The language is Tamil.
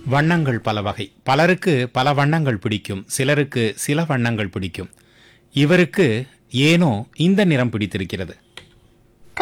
வண்ணங்கள் பல வகை. பலருக்கு பல வண்ணங்கள் பிடிக்கும், சிலருக்கு சில வண்ணங்கள் பிடிக்கும். இவருக்கு ஏனோ இந்த நிறம் பிடித்திருக்கிறது.